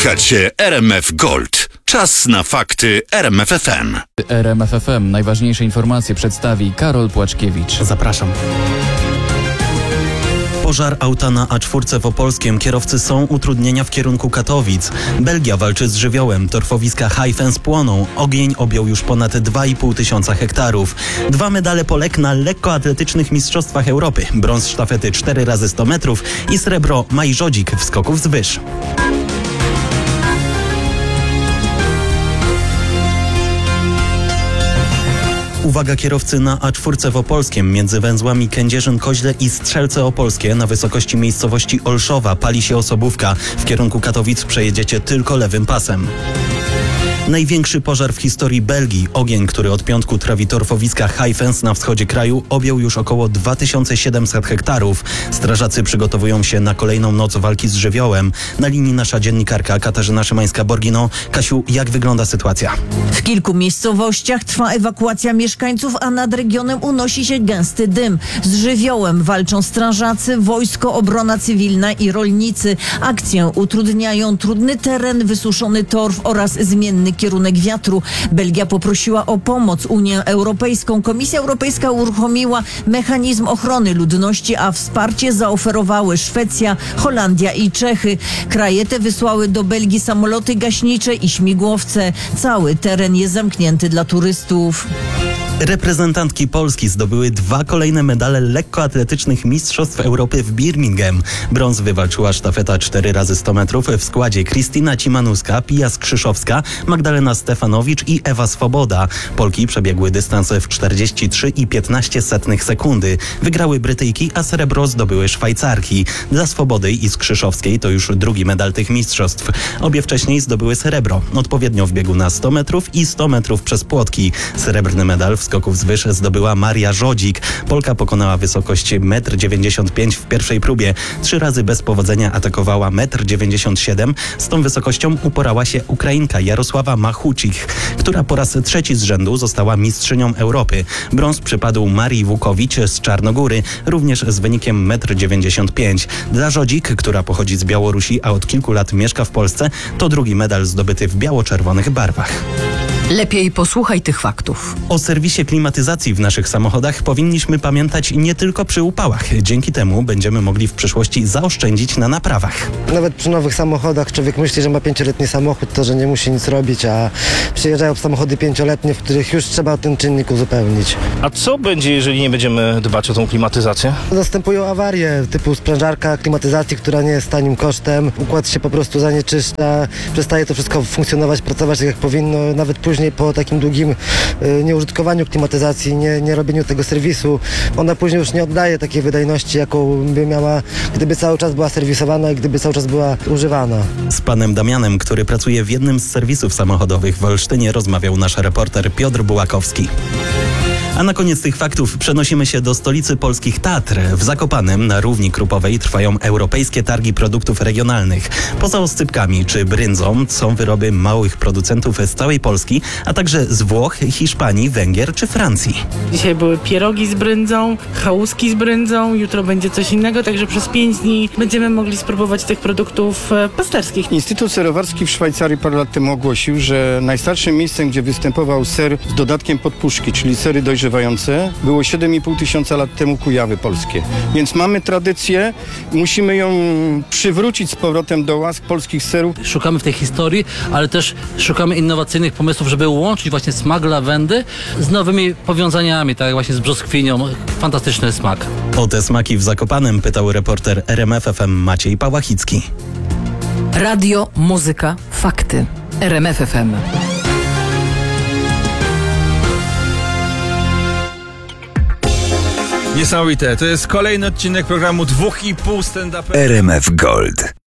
Słuchacie RMF Gold. Czas na fakty RMF FM. RMF FM. Najważniejsze informacje przedstawi Karol Płaczkiewicz. Zapraszam. Pożar auta na A4 w Opolskiem. Kierowcy są utrudnienia w kierunku Katowic. Belgia walczy z żywiołem. Torfowiska Highfence płoną. Ogień objął już ponad 2,5 tysiąca hektarów. 2 medale Polek na lekkoatletycznych mistrzostwach Europy. Brąz sztafety 4x100 metrów i srebro Maj Żodzik w skoku z wyż. Uwaga kierowcy na A4 w Opolskiem. Między węzłami Kędzierzyn-Koźle i Strzelce Opolskie na wysokości miejscowości Olszowa pali się osobówka. W kierunku Katowic przejedziecie tylko lewym pasem. Największy pożar w historii Belgii. Ogień, który od piątku trawi torfowiska Highfence na wschodzie kraju, objął już około 2700 hektarów. Strażacy przygotowują się na kolejną noc walki z żywiołem. Na linii nasza dziennikarka Katarzyna Szymańska-Borgino. Kasiu, jak wygląda sytuacja? W kilku miejscowościach trwa ewakuacja mieszkańców, a nad regionem unosi się gęsty dym. Z żywiołem walczą strażacy, wojsko, obrona cywilna i rolnicy. Akcję utrudniają trudny teren, wysuszony torf oraz zmienny kierunek wiatru. Belgia poprosiła o pomoc Unię Europejską. Komisja Europejska uruchomiła mechanizm ochrony ludności, a wsparcie zaoferowały Szwecja, Holandia i Czechy. Kraje te wysłały do Belgii samoloty gaśnicze i śmigłowce. Cały teren jest zamknięty dla turystów. Reprezentantki Polski zdobyły 2 kolejne medale lekkoatletycznych Mistrzostw Europy w Birmingham. Brąz wywalczyła sztafeta 4x100 metrów w składzie Krystyna Cimanuska, Pia Skrzyszowska, Magdalena Stefanowicz i Ewa Swoboda. Polki przebiegły dystans w 43,15 sekundy. Wygrały Brytyjki, a srebro zdobyły Szwajcarki. Dla Swobody i Skrzyszowskiej to już drugi medal tych mistrzostw. Obie wcześniej zdobyły srebro, odpowiednio w biegu na 100 metrów i 100 metrów przez płotki. Srebrny medal w skoków z wyż zdobyła Maja Żodzik. Polka pokonała wysokość 1,95 m w pierwszej próbie. 3 razy bez powodzenia atakowała 1,97 m. Z tą wysokością uporała się Ukrainka Jarosława Machucik, która po raz 3 z rzędu została mistrzynią Europy. Brąz przypadł Marii Wukowicz z Czarnogóry, również z wynikiem 1,95 m. Dla Żodzik, która pochodzi z Białorusi, a od kilku lat mieszka w Polsce, to drugi medal zdobyty w biało-czerwonych barwach. Lepiej posłuchaj tych faktów. O serwisie klimatyzacji w naszych samochodach powinniśmy pamiętać nie tylko przy upałach. Dzięki temu będziemy mogli w przyszłości zaoszczędzić na naprawach. Nawet przy nowych samochodach człowiek myśli, że ma 5-letni samochód, to że nie musi nic robić, a przyjeżdżają samochody 5-letnie, w których już trzeba ten czynnik uzupełnić. A co będzie, jeżeli nie będziemy dbać o tą klimatyzację? Następują awarie typu sprężarka klimatyzacji, która nie jest tanim kosztem. Układ się po prostu zanieczyszcza, przestaje to wszystko funkcjonować, pracować tak jak powinno. Nawet później po takim długim nieużytkowaniu klimatyzacji, nie robieniu tego serwisu, ona później już nie oddaje takiej wydajności, jaką by miała, gdyby cały czas była serwisowana i gdyby cały czas była używana. Z panem Damianem, który pracuje w jednym z serwisów samochodowych w Olsztynie, rozmawiał nasz reporter Piotr Bułakowski. A na koniec tych faktów przenosimy się do stolicy polskich Tatr. W Zakopanem na Równi Krupowej trwają europejskie targi produktów regionalnych. Poza oscypkami czy bryndzą są wyroby małych producentów z całej Polski, a także z Włoch, Hiszpanii, Węgier czy Francji. Dzisiaj były pierogi z bryndzą, chałuski z bryndzą, jutro będzie coś innego, także przez 5 dni będziemy mogli spróbować tych produktów pasterskich. Instytut Serowarski w Szwajcarii parę lat temu ogłosił, że najstarszym miejscem, gdzie występował ser z dodatkiem podpuszki, czyli sery dojrzewające, było 7,5 tysiąca lat temu Kujawy polskie. Więc mamy tradycję, musimy ją przywrócić z powrotem do łask polskich serów. Szukamy w tej historii, ale też szukamy innowacyjnych pomysłów, żeby łączyć właśnie smak lawendy z nowymi powiązaniami, tak jak właśnie z brzoskwinią. Fantastyczny smak. O te smaki w Zakopanem pytał reporter RMF FM Maciej Pałachicki. Radio, muzyka, fakty. RMF FM. Niesamowite. To jest kolejny odcinek programu 2,5 stand-up. RMF Gold.